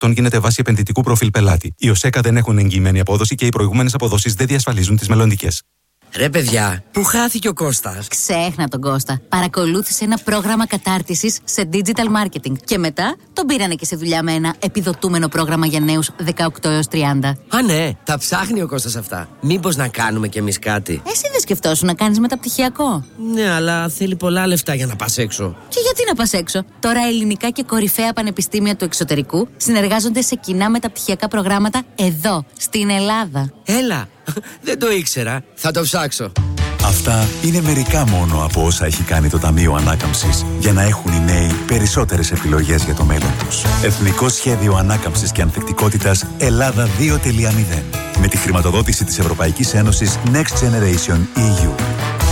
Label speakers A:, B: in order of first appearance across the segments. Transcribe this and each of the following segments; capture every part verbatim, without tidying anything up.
A: αυτών γίνεται βάση επενδυτικού προφίλ πελάτη. Οι ΟΣΕΚΑ δεν έχουν εγγυημένη απόδοση και οι προηγούμενες αποδόσεις δεν διασφαλίζουν τις μελλοντικές.
B: Ρε παιδιά, πού χάθηκε ο Κώστας?
C: Ξέχνα τον Κώστα. Παρακολούθησε ένα πρόγραμμα κατάρτισης σε digital marketing. Και μετά τον πήρανε και σε δουλειά με ένα επιδοτούμενο πρόγραμμα για νέους δεκαοκτώ έως τριάντα.
B: Α, ναι, τα ψάχνει ο Κώστας αυτά. Μήπως να κάνουμε κι εμείς κάτι?
C: Εσύ δεν σκεφτόσου να κάνεις μεταπτυχιακό?
B: Ναι, αλλά θέλει πολλά λεφτά για να πας έξω.
C: Και γιατί να πας έξω? Τώρα ελληνικά και κορυφαία πανεπιστήμια του εξωτερικού συνεργάζονται σε κοινά μεταπτυχιακά προγράμματα εδώ, στην Ελλάδα.
B: Έλα, δεν το ήξερα. Θα το ψάξω.
D: Αυτά είναι μερικά μόνο από όσα έχει κάνει το Ταμείο Ανάκαμψης για να έχουν οι νέοι περισσότερες επιλογές για το μέλλον τους. Εθνικό Σχέδιο Ανάκαμψης και Ανθεκτικότητας Ελλάδα δύο τελεία μηδέν με τη χρηματοδότηση της Ευρωπαϊκής Ένωσης Next Generation ι γιου.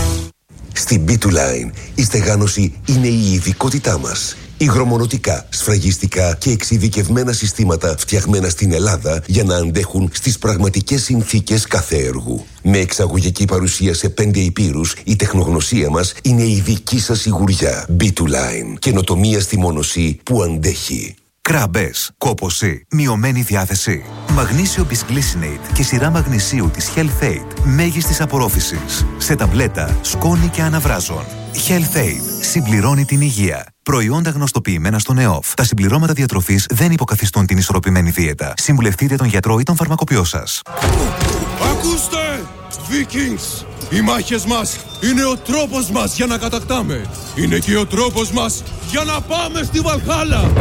E: Στην μπι του Line η στεγάνωση είναι η ειδικότητά μας. Υγρομονωτικά, σφραγιστικά και εξειδικευμένα συστήματα φτιαγμένα στην Ελλάδα για να αντέχουν στις πραγματικές συνθήκες κάθε έργου. Με εξαγωγική παρουσία σε πέντε υπήρους, η τεχνογνωσία μας είναι η δική σας σιγουριά. μπι του Line. Καινοτομία στη μόνωση που αντέχει.
D: Κράμπες, κόπωση, μειωμένη διάθεση. Μαγνήσιο Bisglycinate και σειρά μαγνησίου της Health Aid μέγιστης απορρόφησης. Σε ταμπλέτα, σκόνη και αναβράζων. Health Aid συμπληρώνει την υγεία. Προϊόντα γνωστοποιημένα στον ΕΟΦ. Τα συμπληρώματα διατροφής δεν υποκαθιστούν την ισορροπημένη δίαιτα. Συμβουλευτείτε τον γιατρό ή τον φαρμακοποιό σας.
F: Ακούστε, Vikings! Οι μάχες μας είναι ο τρόπος μας για να κατακτάμε. Είναι και ο τρόπος μας για να πάμε στη Βαλχάλα.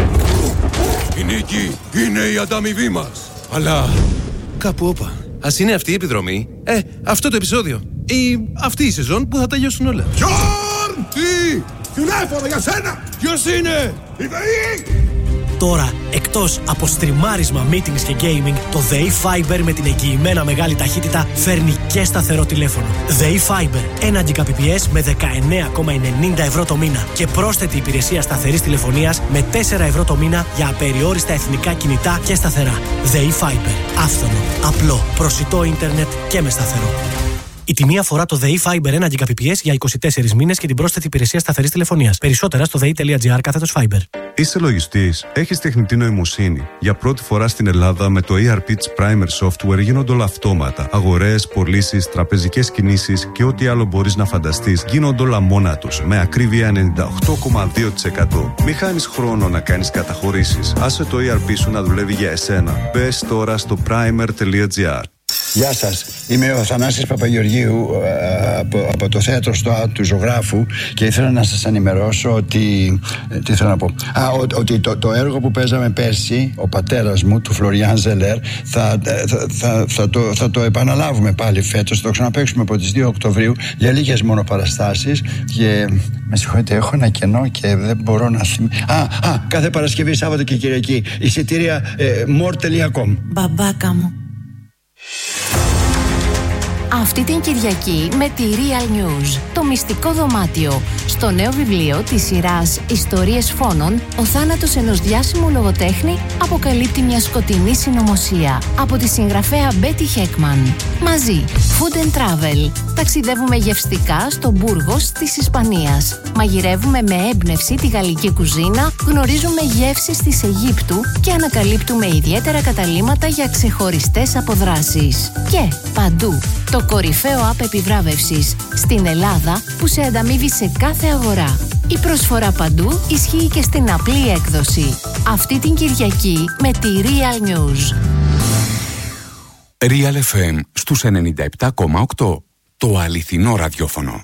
F: Η νίκη είναι η ανταμοιβή μας. Αλλά κάπου όπα. Ας είναι αυτή η επιδρομή, ε, αυτό το επεισόδιο ή αυτή η σεζόν που θα τελειώσουν όλα. Γιόρν! Τι! Τηλέφωνο για σένα! Ποιος είναι? Η ΔΕΗ!
G: Τώρα, εκτός από στριμάρισμα, meetings και gaming, το ΔΕΗ Fiber με την εγγυημένα μεγάλη ταχύτητα φέρνει και σταθερό τηλέφωνο. ΔΕΗ Fiber, ένα Gbps με δεκαεννέα κόμμα ενενήντα ευρώ το μήνα και πρόσθετη υπηρεσία σταθερής τηλεφωνίας με τέσσερα ευρώ το μήνα για απεριόριστα εθνικά κινητά και σταθερά. ΔΕΗ Fiber, άφθονο, απλό, προσιτό ίντερνετ και με σταθερό. Η τιμή αφορά το ΔΕΗ Fiber ένα Gbps για είκοσι τέσσερις μήνες και την πρόσθετη υπηρεσία σταθερής τηλεφωνίας. Περισσότερα στο δei.gr κάθετος Fiber.
H: Είσαι λογιστής, έχεις τεχνητή νοημοσύνη. Για πρώτη φορά στην Ελλάδα με το ι αρ πι της Primer Software γίνονται όλα αυτόματα. Αγορές, πωλήσεις, τραπεζικές κινήσεις και ό,τι άλλο μπορείς να φανταστείς γίνονται όλα μόνα τους. Με ακρίβεια ενενήντα οκτώ κόμμα δύο τοις εκατό. Μη χάνεις χρόνο να κάνεις καταχωρήσεις. Άσε το ι αρ πι σου να δουλεύει για εσένα. Μπες τώρα στο primer.gr.
I: Γεια σας, είμαι ο Θανάσης Παπαγεωργίου από, από το θέατρο στο ΑΤ του Ζωγράφου και ήθελα να σας ενημερώσω ότι, τι θέλω να πω, Α, ο, ότι το, το έργο που παίζαμε πέρσι, ο πατέρας μου, του Φλωριάν Ζελέρ, θα, θα, θα, θα, το, θα το επαναλάβουμε πάλι φέτος, θα το ξαναπαίξουμε από τις δύο Οκτωβρίου για λίγες μόνο παραστάσεις και με συγχωρείτε, έχω ένα κενό και δεν μπορώ να θυμηθώ. Α, α, κάθε Παρασκευή, Σάββατο και Κυριακή, εισιτήρια ε, more τελεία com.
C: Μπαμπάκα μου. Αυτή την Κυριακή με τη Real News, το μυστικό δωμάτιο. Στο νέο βιβλίο της σειράς «Ιστορίες φόνων», ο θάνατος ενός διάσημου λογοτέχνη αποκαλύπτει μια σκοτεινή συνωμοσία. Από τη συγγραφέα Μπέτι Χέκμαν. Μαζί, Food and Travel. Ταξιδεύουμε γευστικά στο Μπούργος της Ισπανίας. Μαγειρεύουμε με έμπνευση τη γαλλική κουζίνα, γνωρίζουμε γεύσεις της Αιγύπτου και ανακαλύπτουμε ιδιαίτερα καταλύματα για ξεχωριστές αποδράσεις. Και παντού, το κορυφαίο app επιβράβευσης στην Ελλάδα που σε ανταμείβει σε κάθε αγορά. Η προσφορά παντού ισχύει και στην απλή έκδοση. Αυτή την Κυριακή με τη Real News.
J: Real εφ εμ στους ενενήντα επτά κόμμα οκτώ. Το αληθινό ραδιόφωνο.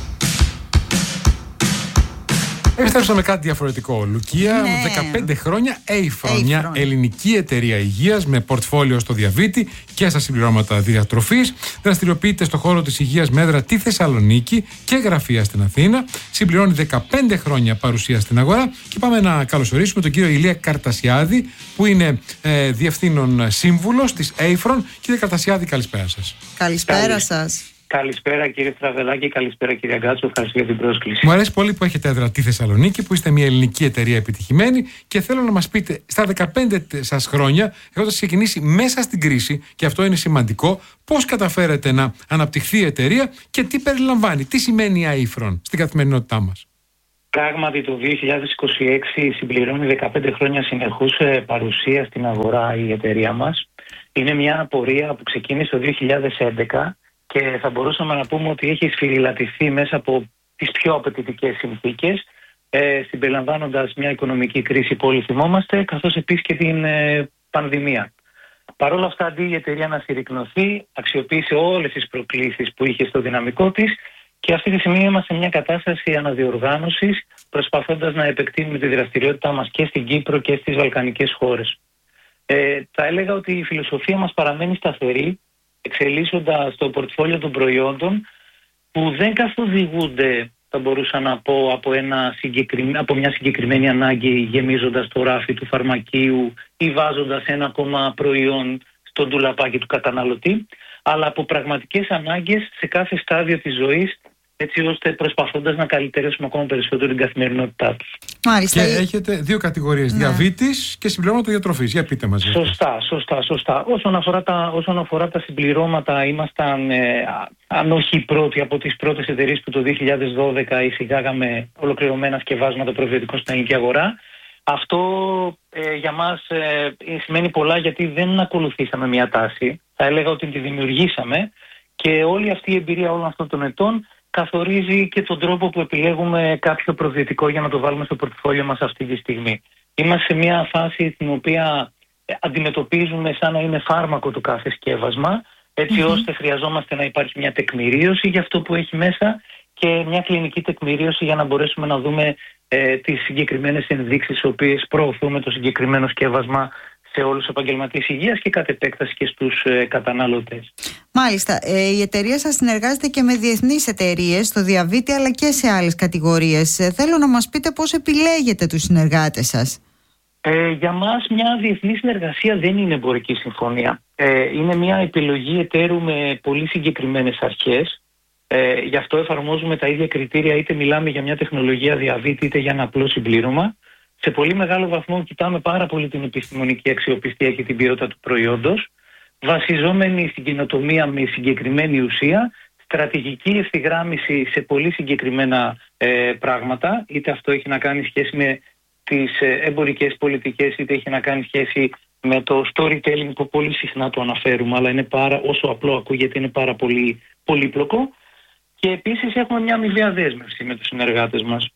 K: Επιστρέψαμε κάτι διαφορετικό. Λουκία, ναι. δεκαπέντε χρόνια Aifron, μια ελληνική εταιρεία υγείας με πορτφόλιο στο διαβήτη και στα συμπληρώματα διατροφής. Δραστηριοποιείται στον χώρο της υγείας με έδρα τη Θεσσαλονίκη και γραφεία στην Αθήνα. Συμπληρώνει δεκαπέντε χρόνια παρουσία στην αγορά. Και πάμε να καλωσορίσουμε τον κύριο Ηλία Καρτασιάδη, που είναι ε, διευθύνων σύμβουλος της Aifron. Κύριε Καρτασιάδη, καλησπέρα σας.
L: Καλησπέρα σας.
M: Καλησπέρα κύριε Στραβελάκη, καλησπέρα κύριε Γκάτσο, ευχαριστώ για την πρόσκληση.
K: Μου αρέσει πολύ που έχετε έδρα τη Θεσσαλονίκη, που είστε μια ελληνική εταιρεία επιτυχημένη και θέλω να μας πείτε στα δεκαπέντε σας χρόνια, έχοντας ξεκινήσει μέσα στην κρίση, και αυτό είναι σημαντικό, πώς καταφέρετε να αναπτυχθεί η εταιρεία και τι περιλαμβάνει, τι σημαίνει η Aifron στην καθημερινότητά μας.
M: Πράγματι το δύο χιλιάδες είκοσι έξι συμπληρώνει δεκαπέντε χρόνια συνεχούς παρουσία στην αγορά η εταιρεία μας. Είναι μια πορεία που ξεκίνησε το δύο χιλιάδες έντεκα και θα μπορούσαμε να πούμε ότι έχει σφυριλατηθεί μέσα από τις πιο απαιτητικές συνθήκες, ε, συμπεριλαμβάνοντας μια οικονομική κρίση που όλοι θυμόμαστε, καθώς επίσης και την ε, πανδημία. Παρ' όλα αυτά, αντί η εταιρεία να συρρικνωθεί, αξιοποίησε όλες τις προκλήσεις που είχε στο δυναμικό της και αυτή τη στιγμή είμαστε σε μια κατάσταση αναδιοργάνωσης, προσπαθώντας να επεκτείνουμε τη δραστηριότητά μας και στην Κύπρο και στις βαλκανικές χώρες. Ε, θα έλεγα ότι η φιλοσοφία μας παραμένει σταθερή, εξελίσσοντας το πορτφόλιο των προϊόντων που δεν καθοδηγούνται, θα μπορούσα να πω, από, ένα συγκεκριμέ... από μια συγκεκριμένη ανάγκη, γεμίζοντας το ράφι του φαρμακείου ή βάζοντας ένα ακόμα προϊόν στο ντουλαπάκι του καταναλωτή, αλλά από πραγματικές ανάγκες σε κάθε στάδιο της ζωής, έτσι ώστε προσπαθώντας να καλυτερεύσουμε ακόμα περισσότερο την καθημερινότητά τους.
K: Μάλιστα. Και έχετε δύο κατηγορίες, ναι. Διαβήτης και συμπληρώματα διατροφής. Για πείτε μας.
M: Σωστά, σωστά, σωστά. Όσον αφορά τα, όσον αφορά τα συμπληρώματα, ήμασταν, ε, αν όχι οι πρώτοι, από τις πρώτες εταιρείες που το δύο χιλιάδες δώδεκα εισηγάγαμε ολοκληρωμένα σκευάσματα προβιωτικών στην ελληνική αγορά. Αυτό ε, για μας ε, σημαίνει πολλά, γιατί δεν ακολουθήσαμε μια τάση. Θα έλεγα ότι τη δημιουργήσαμε και όλη αυτή η εμπειρία όλων αυτών των ετών καθορίζει και τον τρόπο που επιλέγουμε κάποιο προβιωτικό για να το βάλουμε στο πορτφόλιο μας αυτή τη στιγμή. Είμαστε σε μια φάση στην οποία αντιμετωπίζουμε σαν να είναι φάρμακο το κάθε σκεύασμα, έτσι mm-hmm. ώστε χρειαζόμαστε να υπάρχει μια τεκμηρίωση για αυτό που έχει μέσα και μια κλινική τεκμηρίωση για να μπορέσουμε να δούμε ε, τις συγκεκριμένες ενδείξεις τις οποίες προωθούμε το συγκεκριμένο σκεύασμα σε όλους τους επαγγελματίες υγείας και κατ' επέκταση και στους ε, καταναλωτές.
L: Μάλιστα. Ε, η εταιρεία σας συνεργάζεται και με διεθνείς εταιρείες στο διαβήτη αλλά και σε άλλες κατηγορίες. Ε, θέλω να μας πείτε πώς επιλέγετε τους συνεργάτες σας.
M: Ε, για μας μια διεθνή συνεργασία δεν είναι εμπορική συμφωνία. Ε, είναι μια επιλογή εταίρου με πολύ συγκεκριμένες αρχές. Ε, γι' αυτό εφαρμόζουμε τα ίδια κριτήρια, είτε μιλάμε για μια τεχνολογία διαβήτη είτε για ένα απλό συμπλήρωμα. Σε πολύ μεγάλο βαθμό κοιτάμε πάρα πολύ την επιστημονική αξιοπιστία και την ποιότητα του προϊόντος, βασιζόμενοι στην καινοτομία με συγκεκριμένη ουσία, στρατηγική ευθυγράμμιση σε πολύ συγκεκριμένα ε, πράγματα, είτε αυτό έχει να κάνει σχέση με τις ε, εμπορικές πολιτικές, είτε έχει να κάνει σχέση με το storytelling που πολύ συχνά το αναφέρουμε, αλλά είναι πάρα, όσο απλό ακούγεται, είναι πάρα πολύ πολύπλοκο. Και επίσης έχουμε μια αμοιβαία δέσμευση με τους συνεργάτες μας.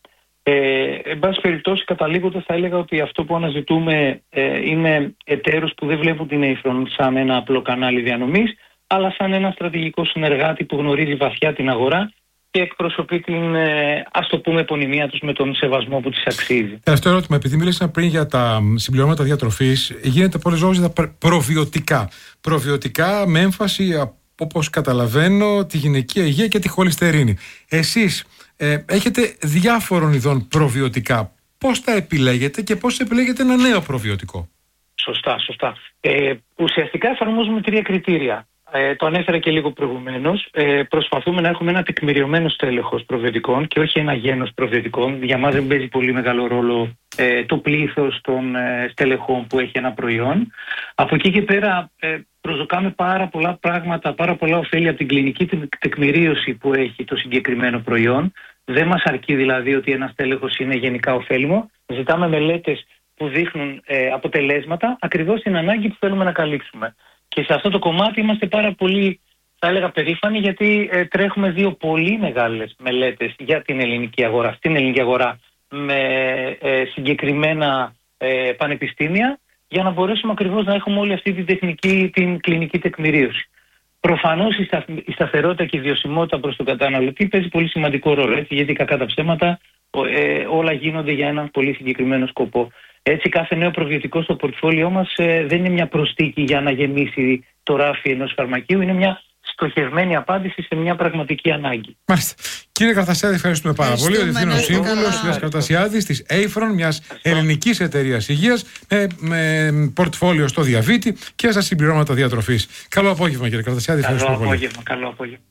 M: Ε, εν πάση περιπτώσει, καταλήγοντας, θα έλεγα ότι αυτό που αναζητούμε ε, είναι εταίρους που δεν βλέπουν την Aifron σαν ένα απλό κανάλι διανομής, αλλά σαν ένα στρατηγικό συνεργάτη που γνωρίζει βαθιά την αγορά και εκπροσωπεί την, ε, ας το πούμε, επωνυμία τους με τον σεβασμό που της αξίζει.
K: Τελευταίο ερώτημα, επειδή μίλησα πριν για τα συμπληρώματα διατροφής, γίνεται πολλές λόγες για τα προβιωτικά. Προβιωτικά με έμφαση, όπως καταλαβαίνω, τη γυναικεία υγεία και τη χολυστερίνη. Εσείς ε, έχετε διάφορων ειδών προβιωτικά. Πώς τα επιλέγετε και πώς επιλέγετε ένα νέο προβιωτικό?
M: Σωστά, σωστά. Ε, ουσιαστικά εφαρμόζουμε τρία κριτήρια. Ε, το ανέφερα και λίγο προηγουμένως. Ε, προσπαθούμε να έχουμε ένα τεκμηριωμένο στέλεχος προβιωτικών και όχι ένα γένος προβιωτικών. Για μας δεν παίζει πολύ μεγάλο ρόλο ε, το πλήθος των ε, στελεχών που έχει ένα προϊόν. Από εκεί και πέρα ε, προσδοκάμε πάρα πολλά πράγματα, πάρα πολλά ωφέλη από την κλινική τεκμηρίωση που έχει το συγκεκριμένο προϊόν. Δεν μας αρκεί δηλαδή ότι ένα στέλεχος είναι γενικά ωφέλιμο. Ζητάμε μελέτες που δείχνουν ε, αποτελέσματα ακριβώς στην ανάγκη που θέλουμε να καλύψουμε. Και σε αυτό το κομμάτι είμαστε πάρα πολύ, θα έλεγα, περήφανοι, γιατί ε, τρέχουμε δύο πολύ μεγάλες μελέτες για την ελληνική αγορά, στην ελληνική αγορά, με ε, συγκεκριμένα ε, πανεπιστήμια, για να μπορέσουμε ακριβώς να έχουμε όλη αυτή την τεχνική, την κλινική τεκμηρίωση. Προφανώς η, στα, η σταθερότητα και η βιωσιμότητα προς τον καταναλωτή παίζει πολύ σημαντικό ρόλο, έτσι, γιατί κακά τα ψέματα ε, όλα γίνονται για έναν πολύ συγκεκριμένο σκοπό. Έτσι, κάθε νέο προβιωτικό στο πορτφόλιό μας ε, δεν είναι μια προσθήκη για να γεμίσει το ράφι ενός φαρμακείου, είναι μια στοχευμένη απάντηση σε μια πραγματική ανάγκη.
K: Μάλιστα. Κύριε Καρτασιάδη, ευχαριστούμε πάρα πολύ. Ο Διευθύνων Σύμβουλος κ. Καρτασιάδης της Aifron, μιας ελληνικής εταιρείας υγείας, με, με πορτφόλιο στο διαβήτη και στα συμπληρώματα διατροφής. Καλό απόγευμα, κύριε Καρτασιάδη.
M: Καλό
K: ευχαριστούμε
M: απόγευμα, πολύ. Καλό απόγευμα.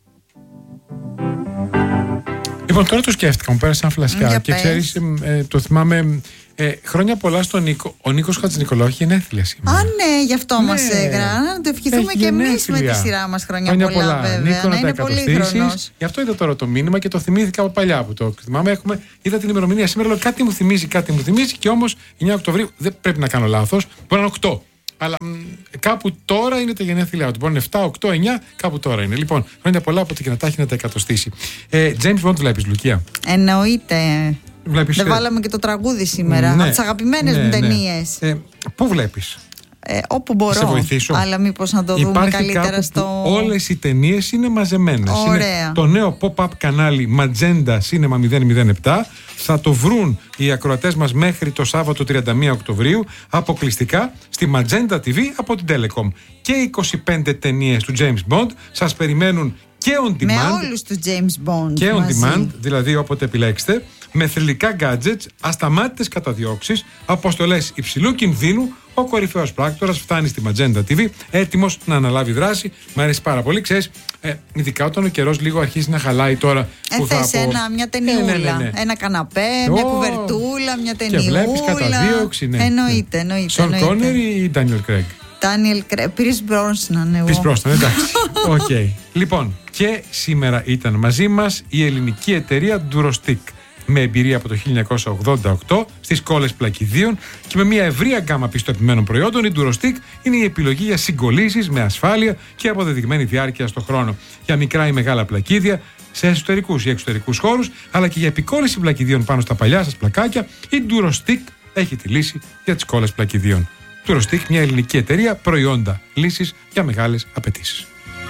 K: Λοιπόν, τώρα το σκέφτηκα, μου πέρασαν φλασιά
L: Για
K: και
L: πες.
K: ξέρεις, ε, το θυμάμαι Ε, χρόνια πολλά στον Νίκο. Ο Νίκος Χατζηνικολάου έχει γενέθλια σήμερα.
L: Α, ναι, γι' αυτό
K: Ναι.
L: μας έγραψε. Να το ευχηθούμε και εμείς με τη σειρά μας χρόνια,
K: Χρόνια
L: πολλά,
K: πολλά,
L: βέβαια.
K: Νίκο,
L: να
K: να
L: είναι
K: τα
L: πολύ
K: εκατοστήσεις.
L: χρονός.
K: Γι' αυτό είδα τώρα το μήνυμα και το θυμήθηκα από παλιά που το θυμάμαι. Έχουμε, είδα την ημερομηνία σήμερα, λέω κάτι μου θυμίζει, κάτι μου θυμίζει και όμως εννιά Οκτωβρίου δεν πρέπει να κάνω λάθος. Μπορεί να είναι οκτώ. Αλλά μ, κάπου τώρα είναι τα γενέθλιά του. Μπορεί να είναι επτά, οκτώ, εννιά, κάπου τώρα είναι. Λοιπόν, χρόνια πολλά από την Κινατάχη να τα εκατοστήσει. Ε, James Bond βλέπεις, Λουκία?
L: Εννοείται.
K: Βλέπεις,
L: Δεν
K: ε,
L: βάλαμε και το τραγούδι σήμερα.
K: ναι,
L: Από τις αγαπημένες
K: ναι,
L: μου
K: ναι.
L: ταινίες.
K: Ε, πού βλέπεις?
L: Ε, όπου μπορώ.
K: Σε βοηθήσω.
L: Αλλά μήπως να το δούμε
K: Υπάρχει
L: καλύτερα
K: κάπου
L: στο.
K: που όλες οι ταινίες είναι μαζεμένες.
L: Ωραία.
K: Είναι το νέο pop-up κανάλι Magenta Cinema μηδέν μηδέν επτά. Θα το βρουν οι ακροατές μας μέχρι το Σάββατο τριάντα μία Οκτωβρίου αποκλειστικά στη Magenta τι βι από την Telecom. Και είκοσι πέντε ταινίες του James Bond σας περιμένουν και on demand.
L: Με όλους τους James Bond.
K: Και on
L: μαζί.
K: demand, δηλαδή όποτε επιλέξετε, με θρυλικά gadgets, ασταμάτητες καταδιώξεις, αποστολές υψηλού κινδύνου. Ο κορυφαίος πράκτορας φτάνει στη Magenta τι βι έτοιμος να αναλάβει δράση. Μ' αρέσει πάρα πολύ. Ξέρεις, ε, ειδικά όταν ο καιρός λίγο αρχίζει να χαλάει τώρα.
L: Ε,
K: που
L: θες
K: θα πω...
L: ένα, μια ταινιούλα.
K: Ε, ναι, ναι, ναι.
L: Ένα καναπέ, μια
K: Ω,
L: κουβερτούλα, μια
K: Και
L: ταινιούλα.
K: βλέπεις καταδίωξη, ναι.
L: Εννοείται, εννοείται.
K: Σον Κόνερ ή Ντάνιελ Κρέγκ?
L: Ντάνιελ Κρέγκ. Πήρες Μπρόσναν, εγώ.
K: Πεις Μπρόσναν, εντάξει. Οκ. Okay. Λοιπόν, και σήμερα ήταν μαζί μας η ελληνική εταιρεία Durostick. Με εμπειρία από το χίλια εννιακόσια ογδόντα οκτώ στις κόλλες πλακιδίων και με μια ευρεία γκάμα πιστοποιημένων προϊόντων, η Durostick είναι η επιλογή για συγκολλήσεις με ασφάλεια και αποδεδειγμένη διάρκεια στο χρόνο. Για μικρά ή μεγάλα πλακίδια, σε εσωτερικούς ή εξωτερικούς χώρους, αλλά και για επικόλληση πλακιδίων πάνω στα παλιά σας πλακάκια, η Durostick έχει τη λύση για τις κόλλες πλακιδίων. Durostick, μια ελληνική εταιρεία, προϊόντα, λύσεις για μεγάλες απαιτήσεις.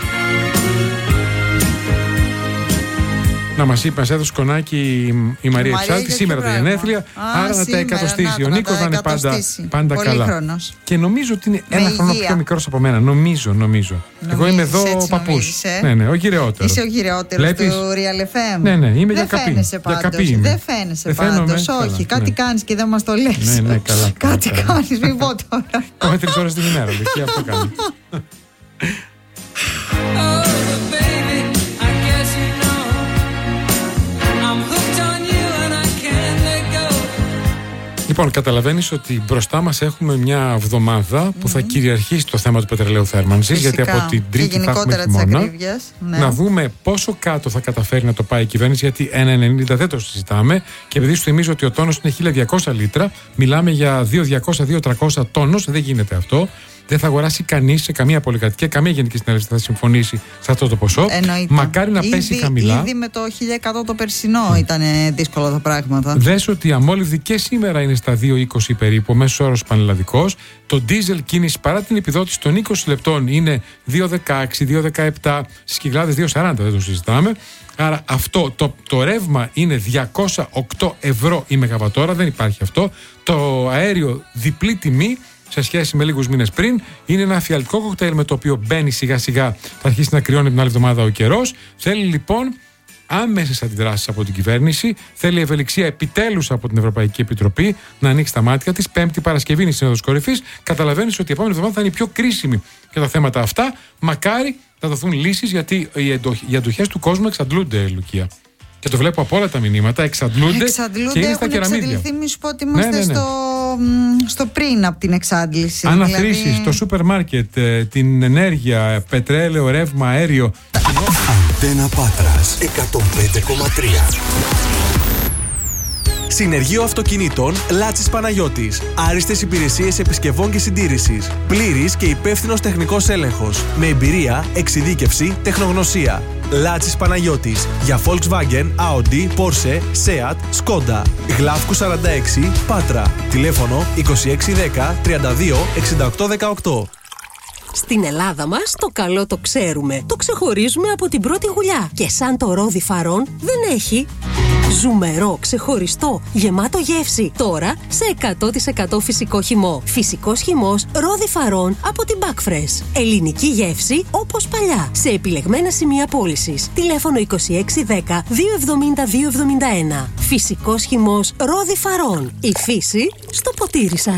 K: Να μας είπε, μας έδωσε κονάκι η Μαρία Υψάλτη σήμερα τα γενέθλια. Άρα να τα εκατοστήσει. Ο Νίκος να είναι πάντα, πάντα καλά.
L: Χρόνος.
K: Και νομίζω ότι είναι
L: Με
K: ένα χρόνο
L: υγεία.
K: πιο μικρός από μένα. Νομίζω, νομίζω. Εγώ είμαι εδώ ο παππούς. Ναι, ναι, ο γυρεότερος.
L: Είσαι ο γυρεότερος
K: Βλέπεις?
L: του Real εφ εμ.
K: Ναι, ναι, είμαι
L: Δεν
K: για καπί.
L: φαίνεσαι
K: Για καπί
L: πάντως.
K: είμαι.
L: Δεν φαίνεσαι
K: Δεν φαίνομαι,
L: πάντως.
K: καλά,
L: Όχι, κάτι
K: ναι.
L: κάνεις και δεν μας το λες.
K: Ναι, ναι, καλά.
L: Κάτι κάνεις, μην πω τώρα.
K: Πάμε τρεις ώρες την ημέρα. Και αυτό κάνει. Λοιπόν, καταλαβαίνεις ότι μπροστά μας έχουμε μια εβδομάδα που θα κυριαρχήσει το θέμα του πετρελαίου θέρμανσης, γιατί από την Τρίτη θα έχουμε χειμώνα.
L: Ναι.
K: Να δούμε πόσο κάτω θα καταφέρει να το πάει η κυβέρνηση, γιατί ένα ενενήντα δεν το συζητάμε. Και επειδή σου θυμίζω ότι ο τόνος είναι χίλια διακόσια λίτρα, μιλάμε για δύο χιλιάδες διακόσια με δύο χιλιάδες τριακόσια τόνος, δεν γίνεται αυτό. Δεν θα αγοράσει κανείς σε καμία πολυκατοικία, καμία γενική συνέλευση θα συμφωνήσει σε αυτό το ποσό.
L: Εννοείται.
K: Μακάρι να
L: ήδη,
K: πέσει χαμηλά.
L: Ήδη με το χίλια εκατό το περσινό ήταν δύσκολα τα πράγματα.
K: Δες ότι η αμόλυβδη και σήμερα είναι στα δύο είκοσι περίπου, μέσος όρος πανελλαδικός. Το ντίζελ κίνηση παρά την επιδότηση των είκοσι λεπτών είναι δύο δεκαέξι, δύο δεκαεπτά, στις Κυκλάδες δύο σαράντα, δεν το συζητάμε. Άρα αυτό το, το ρεύμα είναι διακόσια οκτώ ευρώ η μεγαβατόρα, δεν υπάρχει αυτό. Το αέριο διπλή τιμή σε σχέση με λίγους μήνες πριν. Είναι ένα φιαλτικό κοκτέιλ με το οποίο μπαίνει σιγά σιγά, θα αρχίσει να κρυώνει την άλλη εβδομάδα ο καιρός. Θέλει λοιπόν άμεσες αντιδράσεις από την κυβέρνηση, θέλει ευελιξία επιτέλους από την Ευρωπαϊκή Επιτροπή να ανοίξει τα μάτια της. Πέμπτη Παρασκευή είναι η Σύνοδος Κορυφής. Καταλαβαίνεις ότι η επόμενη εβδομάδα θα είναι η πιο κρίσιμη για τα θέματα αυτά. Μακάρι να δοθούν λύσεις, γιατί οι αντοχές του κόσμου εξαντλούνται, Λουκία. Και το βλέπω από όλα τα μηνύματα, εξαντλούνται,
L: Εξαντλούνται,
K: και είναι στα
L: έχουν
K: κεραμίδια.
L: εξαντληθεί, μη σου πω ότι είμαστε
K: Ναι, ναι, ναι.
L: Στο, μ, στο πριν από την εξάντληση.
K: Αν
L: δηλαδή...
K: αθροίσεις το σούπερ μάρκετ, ε, την ενέργεια, πετρέλαιο, ρεύμα, αέριο.
N: Αντένα Πάτρας εκατόν πέντε κόμμα τρία. Συνεργείο Αυτοκινήτων Λάτσης Παναγιώτης. Άριστες υπηρεσίες επισκευών και συντήρησης. Πλήρης και υπεύθυνος τεχνικός έλεγχος. Με εμπειρία, εξειδίκευση, τεχνογνωσία. Λάτσης Παναγιώτης. Για Volkswagen, Audi, Porsche, Seat, Skoda. Γλάφκου σαράντα έξι, Πάτρα. Τηλέφωνο είκοσι έξι δέκα τριάντα δύο εξήντα οκτώ δεκαοκτώ.
O: Στην Ελλάδα μας το καλό το ξέρουμε. Το ξεχωρίζουμε από την πρώτη γουλιά. Και σαν το ρόδι φαρών δεν έχει. Ζουμερό, ξεχωριστό, γεμάτο γεύση. Τώρα σε εκατό τοις εκατό φυσικό χυμό. Φυσικός χυμός ρόδι φαρών από την Backfresh. Ελληνική γεύση όπως παλιά. Σε επιλεγμένα σημεία πώλησης. Τηλέφωνο είκοσι έξι δέκα δύο εβδομήντα δύο εβδομήντα ένα. Φυσικός χυμός ρόδι φαρών. Η φύση στο ποτήρι σας.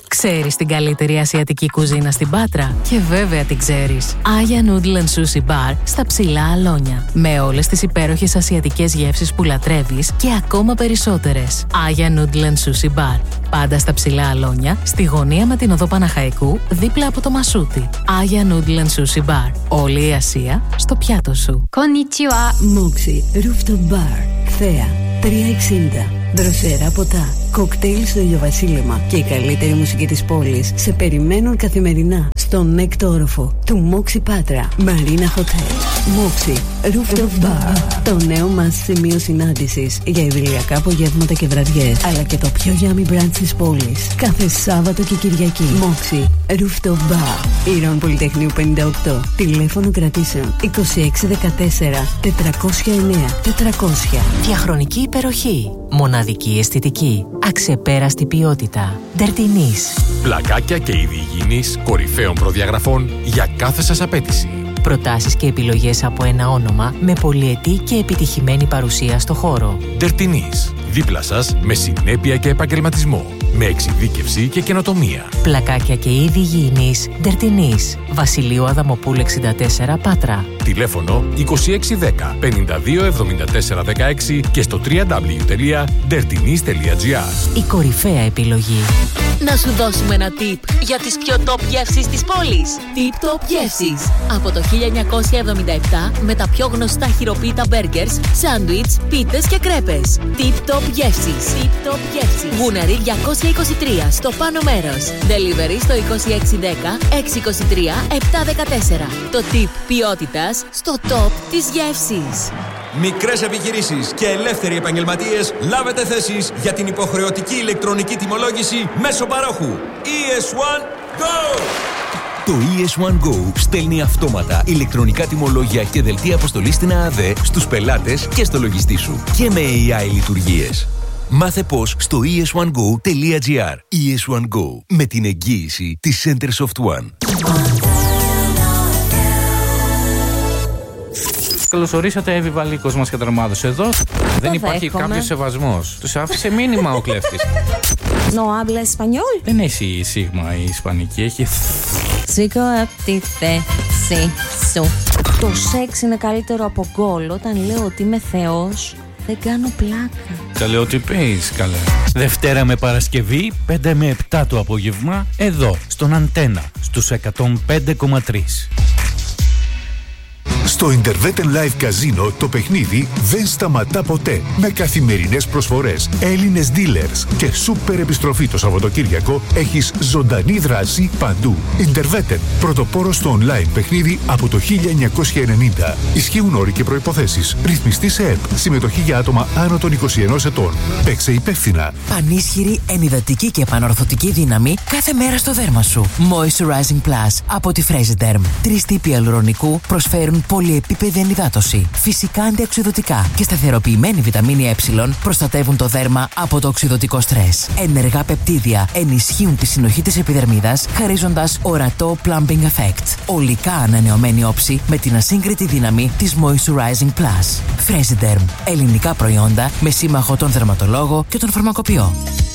C: Ξέρεις την καλύτερη ασιατική κουζίνα στην Πάτρα? Και βέβαια την ξέρεις. Aya Noodle and Sushi Bar στα Ψηλά Αλόνια. Με όλες τις υπέροχες ασιατικές γεύσεις που λατρεύεις και ακόμα περισσότερες. Aya Noodle and Sushi Bar. Πάντα στα Ψηλά Αλόνια, στη γωνία με την οδό Παναχαϊκού, δίπλα από το Μασούτι. Aya Noodle and Sushi Bar. Όλη η Ασία στο πιάτο σου.
P: Konnichiwa. Moxie Rooftop Bar. Θέα τριακόσια εξήντα. Δροσερά ποτά, κοκτέιλ στο ηλιοβασίλεμα και η καλύτερη μουσική της πόλης σε περιμένουν καθημερινά στον έκτο όροφο του Moxie Patra Marina Hotel. Moxie Rooftop Bar. Το νέο μας σημείο συνάντησης για ιδηλιακά απογεύματα και βραδιές, αλλά και το πιο yummy brunch της πόλης κάθε Σάββατο και Κυριακή. Moxie Rooftop Bar. Ήρων Πολυτεχνείου πενήντα οκτώ. Τηλέφωνο κρατήσεων είκοσι έξι δεκατέσσερα τετρακόσια εννέα τετρακόσια.
C: Διαχρονική υπεροχή. Μοναδική αισθητική. Αξεπέραστη ποιότητα. Dertinis.
Q: Πλακάκια και είδη υγιεινής κορυφαίων προδιαγραφών για κάθε σας απέτηση.
C: Προτάσεις και επιλογές από ένα όνομα με πολυετή και επιτυχημένη παρουσία στο χώρο.
Q: Dertinis. Δίπλα σας με συνέπεια και επαγγελματισμό. Με εξειδίκευση και καινοτομία.
C: Πλακάκια και είδη υγιεινής. Dertinis. Βασιλείου Αδαμοπούλου εξήντα τέσσερα Πάτρα.
Q: Τηλέφωνο είκοσι έξι δέκα πενήντα δύο εβδομήντα τέσσερα δεκαέξι και στο double-u double-u double-u τελεία dertinis τελεία gr.
C: Η κορυφαία επιλογή.
R: Να σου δώσουμε ένα tip για τις πιο top γεύσεις της πόλης. Tip Top Γεύσεις. Από το χίλια εννιακόσια εβδομήντα επτά με τα πιο γνωστά χειροποίητα μπέργκερς, σάντουιτς, πίτες και κρέπες. Tip Top Γεύσεις. Tip Top Γεύσεις. Γουναρί διακόσια είκοσι τρία στο πάνω μέρος. Delivery στο είκοσι έξι δέκα έξι είκοσι τρία επτά δεκατέσσερα. Το tip ποιότητας στο top της γεύσης.
S: Μικρές επιχειρήσεις και ελεύθεροι επαγγελματίες, λάβετε θέσεις για την υποχρεωτική ηλεκτρονική τιμολόγηση μέσω παρόχου. ι ες one Go!
T: Το ι ες one Go στέλνει αυτόματα ηλεκτρονικά τιμολόγια και δελτία αποστολής στην ΑΑΔΕ στους πελάτες και στο λογιστή σου. Και με έι άι λειτουργίες. Μάθε πώς στο ι ες one go τελεία gr. ι ες one Go, με την εγγύηση της Centersoft One.
U: Καλωσορίσατε, Εύη Βαλίκος μας και τρομάδος εδώ. Δεν υπάρχει κάποιος σεβασμός. Τους άφησε μήνυμα ο κλέφτης.
V: No habla español.
U: Δεν έχει σίγμα η ισπανική, έχει.
V: Σήκω απ' τη θέση σου. Το σεξ είναι καλύτερο από γκολ. Όταν λέω ότι είμαι θεός, δεν κάνω πλάκα.
U: Τα λέω ότι πεις, καλά. Δευτέρα με Παρασκευή, πέντε με επτά το απόγευμα, εδώ, στον Αντένα, στους εκατόν πέντε κόμμα τρία.
W: Στο Interveten Live Casino το παιχνίδι δεν σταματά ποτέ. Με καθημερινές προσφορές, Έλληνες dealers και σούπερ επιστροφή το Σαββατοκύριακο, έχεις ζωντανή δράση παντού. Interveten, πρωτοπόρο στο online παιχνίδι από το χίλια εννιακόσια ενενήντα. Ισχύουν όροι και προϋποθέσεις. Ρυθμιστή σε ΕΠ. Συμμετοχή για άτομα άνω των είκοσι ενός ετών. Παίξε υπεύθυνα.
C: Πανίσχυρη, ενυδατική και επανορθωτική δύναμη κάθε μέρα στο δέρμα σου. Moisturizing Plus από τη Fresiderm. Τρεις τύποι αλουρονικού προσφέρουν πολυεπίπεδη ενυδάτωση. Φυσικά αντιοξυδωτικά και σταθεροποιημένη βιταμίνη Ε προστατεύουν το δέρμα από το οξυδωτικό στρες. Ενεργά πεπτίδια ενισχύουν τη συνοχή της επιδερμίδας, χαρίζοντας ορατό plumping effect. Ολικά ανανεωμένη όψη με την ασύγκριτη δύναμη της Moisturizing Plus. Fresiderm. Ελληνικά προϊόντα με σύμμαχο τον δερματολόγο και τον φαρμακοποιό.